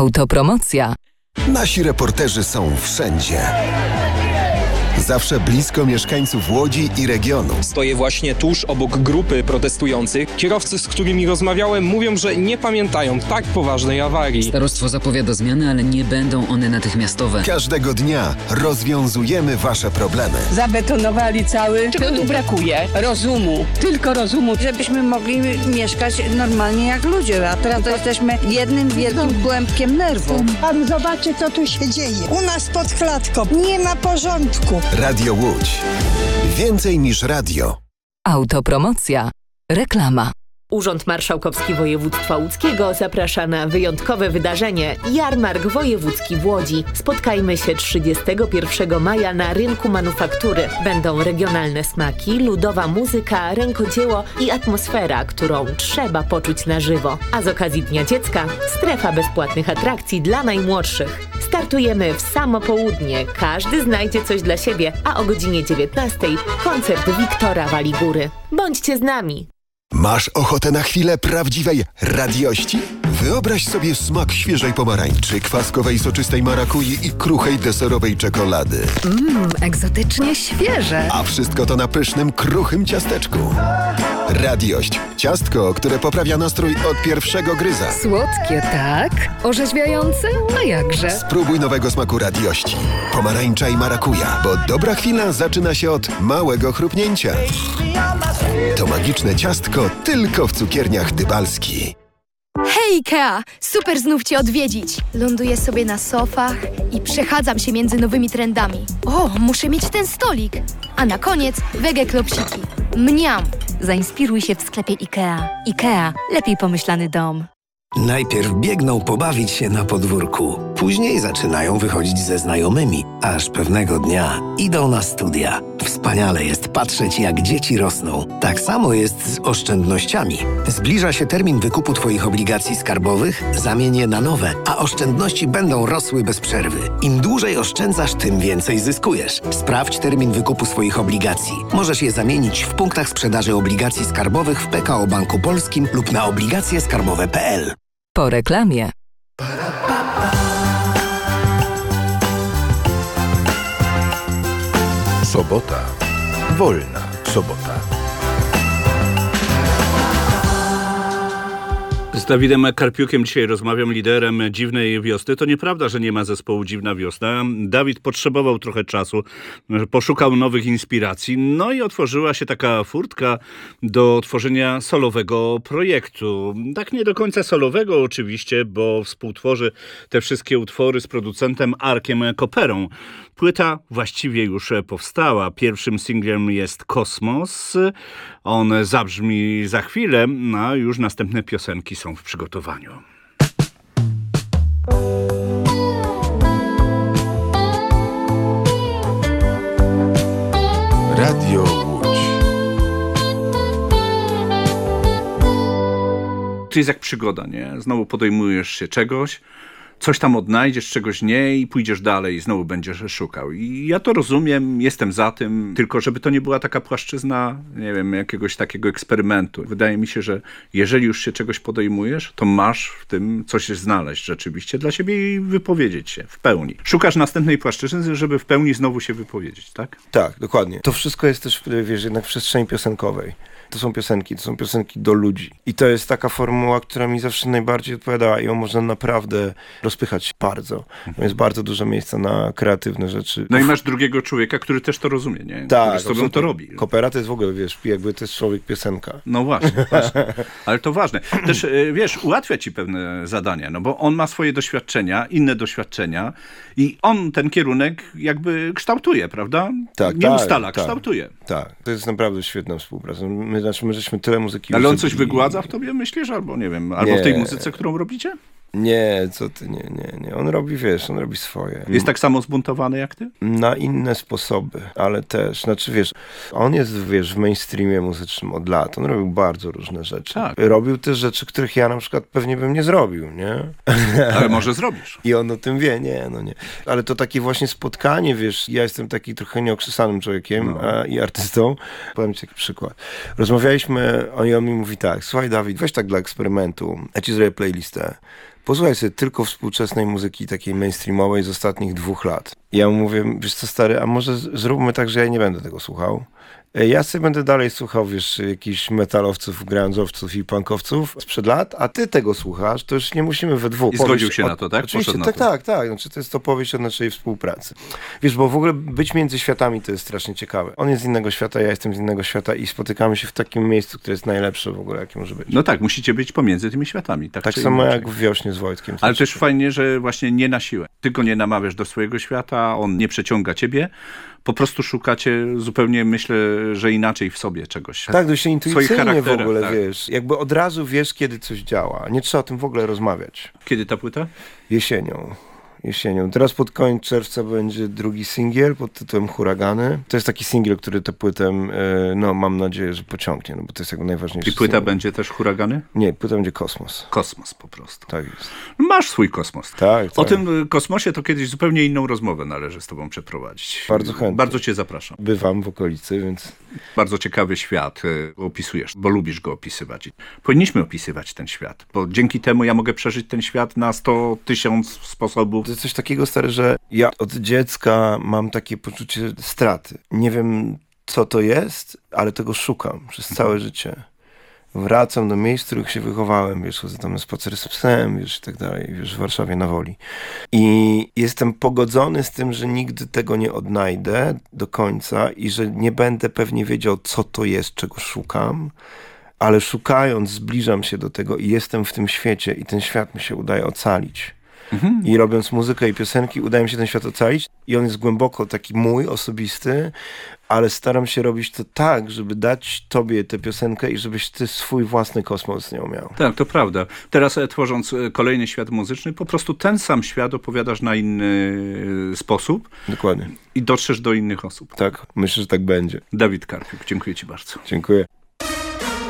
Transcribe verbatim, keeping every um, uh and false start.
Autopromocja. Nasi reporterzy są wszędzie. Zawsze blisko mieszkańców Łodzi i regionu. Stoję właśnie tuż obok grupy protestujących. Kierowcy, z którymi rozmawiałem, mówią, że nie pamiętają tak poważnej awarii. Starostwo zapowiada zmiany, ale nie będą one natychmiastowe. Każdego dnia rozwiązujemy wasze problemy. Zabetonowali cały. Czego tu brakuje? Rozumu. Tylko rozumu. Żebyśmy mogli mieszkać normalnie jak ludzie, a teraz to jesteśmy jednym wielkim kłębkiem nerwów. Pan zobaczy, co tu się dzieje. U nas pod klatką nie ma porządku. Radio Łódź. Więcej niż radio. Autopromocja. Reklama. Urząd Marszałkowski Województwa Łódzkiego zaprasza na wyjątkowe wydarzenie Jarmark Wojewódzki w Łodzi. Spotkajmy się trzydziestego pierwszego maja na rynku manufaktury. Będą regionalne smaki, ludowa muzyka, rękodzieło i atmosfera, którą trzeba poczuć na żywo. A z okazji Dnia Dziecka strefa bezpłatnych atrakcji dla najmłodszych. Startujemy w samo południe. Każdy znajdzie coś dla siebie, a o godzinie dziewiętnastej koncert Wiktora Waligury. Bądźcie z nami! Masz ochotę na chwilę prawdziwej radiości? Wyobraź sobie smak świeżej pomarańczy, kwaskowej soczystej marakui i kruchej deserowej czekolady. Mmm, egzotycznie świeże. A wszystko to na pysznym, kruchym ciasteczku. Radiość. Ciastko, które poprawia nastrój od pierwszego gryza. Słodkie, tak? Orzeźwiające? A jakże? Spróbuj nowego smaku radiości. Pomarańcza i marakuja, bo dobra chwila zaczyna się od małego chrupnięcia. To magiczne ciastko tylko w cukierniach Dybalski. Hej Ikea! Super znów Cię odwiedzić! Ląduję sobie na sofach i przechadzam się między nowymi trendami. O, muszę mieć ten stolik! A na koniec wege klopsiki. Mniam! Zainspiruj się w sklepie Ikea. Ikea. Lepiej pomyślany dom. Najpierw biegną pobawić się na podwórku. Później zaczynają wychodzić ze znajomymi. Aż pewnego dnia idą na studia. Wspaniale jest patrzeć, jak dzieci rosną. Tak samo jest z oszczędnościami. Zbliża się termin wykupu Twoich obligacji skarbowych, zamień je na nowe, a oszczędności będą rosły bez przerwy. Im dłużej oszczędzasz, tym więcej zyskujesz. Sprawdź termin wykupu swoich obligacji. Możesz je zamienić w punktach sprzedaży obligacji skarbowych w P K O Banku Polskim lub na obligacje skarbowe kropka p l. Po reklamie. Sobota. Wolna sobota. Z Dawidem Karpiukiem dzisiaj rozmawiam, liderem Dziwnej Wiosny. To nieprawda, że nie ma zespołu Dziwna Wiosna. Dawid potrzebował trochę czasu, poszukał nowych inspiracji, no i otworzyła się taka furtka do tworzenia solowego projektu. Tak nie do końca solowego oczywiście, bo współtworzy te wszystkie utwory z producentem Arkiem Koperą. Płyta właściwie już powstała. Pierwszym singlem jest Kosmos. On zabrzmi za chwilę, a już następne piosenki są w przygotowaniu. Radio Łódź. To jest jak przygoda, nie? Znowu podejmujesz się czegoś, coś tam odnajdziesz, czegoś nie i pójdziesz dalej i znowu będziesz szukał. I ja to rozumiem, jestem za tym, tylko żeby to nie była taka płaszczyzna, nie wiem, jakiegoś takiego eksperymentu. Wydaje mi się, że jeżeli już się czegoś podejmujesz, to masz w tym coś znaleźć rzeczywiście dla siebie i wypowiedzieć się w pełni. Szukasz następnej płaszczyzny, żeby w pełni znowu się wypowiedzieć, tak? Tak, dokładnie. To wszystko jest też, wiesz, jednak w przestrzeni piosenkowej. To są piosenki, to są piosenki do ludzi. I to jest taka formuła, która mi zawsze najbardziej odpowiadała i ją można naprawdę rozpychać bardzo. Tam jest bardzo dużo miejsca na kreatywne rzeczy. No i masz drugiego człowieka, który też to rozumie, nie? Tak. Który z tobą to robi. Kopera to jest w ogóle, wiesz, jakby to jest człowiek piosenka. No właśnie, właśnie. Ale to ważne. Też, wiesz, ułatwia ci pewne zadania, no bo on ma swoje doświadczenia, inne doświadczenia i on ten kierunek jakby kształtuje, prawda? Tak, Nie tak, ustala, tak, kształtuje. Tak, to jest naprawdę świetna współpraca. My, znaczy, my żeśmy tyle muzyki... Ale on coś wygładza w tobie, myślisz? Albo nie wiem, albo nie. w tej muzyce, którą robicie? Nie, co ty, nie, nie, nie. On robi, wiesz, on robi swoje. Jest tak samo zbuntowany jak ty? Na inne sposoby, ale też, znaczy wiesz, on jest, wiesz, w mainstreamie muzycznym od lat. On robił bardzo różne rzeczy. Tak. Robił też rzeczy, których ja na przykład pewnie bym nie zrobił, nie? Ale może zrobisz. I on o tym wie, nie, no nie. Ale to takie właśnie spotkanie, wiesz, ja jestem taki trochę nieokrzesanym człowiekiem no. a, i artystą. Powiem ci taki przykład. Rozmawialiśmy, on, i on mi mówi tak, słuchaj Dawid, weź tak dla eksperymentu, ja ci zrobię playlistę. posłuchaj sobie tylko współczesnej muzyki takiej mainstreamowej z ostatnich dwóch lat. Ja mu mówię, wiesz co stary, a może zróbmy tak, że ja nie będę tego słuchał. Ja sobie będę dalej słuchał, wiesz, jakichś metalowców, grunge'owców i punkowców sprzed lat, a ty tego słuchasz, to już nie musimy we dwóch. I zgodził się o... na to, tak? Oczywiście, Poszedł tak, na to. tak, tak. Znaczy, to jest opowieść o naszej współpracy. Wiesz, bo w ogóle być między światami to jest strasznie ciekawe. On jest z innego świata, ja jestem z innego świata i spotykamy się w takim miejscu, które jest najlepsze w ogóle, jakie może być. No tak, musicie być pomiędzy tymi światami. Tak, tak samo inaczej. Jak w Wiośnie z Wojtkiem. Ale też fajnie, że właśnie nie na siłę. Ty go nie namawiasz do swojego świata, on nie przeciąga ciebie. Po prostu szukacie zupełnie, myślę, że inaczej w sobie czegoś. Tak, dość intuicyjnie w ogóle, tak. Wiesz. Jakby od razu wiesz, kiedy coś działa. Nie trzeba o tym w ogóle rozmawiać. Kiedy ta płyta? Jesienią. Jesienią. Teraz pod koniec czerwca będzie drugi singiel pod tytułem Huragany. To jest taki singiel, który tę płytę, no mam nadzieję, że pociągnie, no bo to jest jego najważniejszy I płyta singiel. będzie też Huragany? Nie, płyta będzie Kosmos. Kosmos po prostu. Tak jest. Masz swój kosmos. Tak, tak. O tym kosmosie to kiedyś zupełnie inną rozmowę należy z tobą przeprowadzić. Bardzo chętnie. Bardzo cię zapraszam. Bywam w okolicy, więc... Bardzo ciekawy świat opisujesz, bo lubisz go opisywać. Powinniśmy opisywać ten świat, bo dzięki temu ja mogę przeżyć ten świat na sto tysiąc sposobów. To jest coś takiego, stary, że ja od dziecka mam takie poczucie straty. Nie wiem, co to jest, ale tego szukam przez całe życie. Wracam do miejsc, w których się wychowałem, wiesz, chodzę tam na spacer z psem, wiesz, i tak dalej, wiesz, w Warszawie na Woli. I jestem pogodzony z tym, że nigdy tego nie odnajdę do końca i że nie będę pewnie wiedział, co to jest, czego szukam, ale szukając zbliżam się do tego i jestem w tym świecie i ten świat mi się udaje ocalić. Mhm. I robiąc muzykę i piosenki udaje mi się ten świat ocalić i on jest głęboko taki mój, osobisty, ale staram się robić to tak, żeby dać tobie tę piosenkę i żebyś ty swój własny kosmos z nią miał. Tak, to prawda. Teraz tworząc kolejny świat muzyczny, po prostu ten sam świat opowiadasz na inny sposób. Dokładnie. I dotrzesz do innych osób. Tak, myślę, że tak będzie. Dawid Karpiuk, dziękuję ci bardzo. Dziękuję.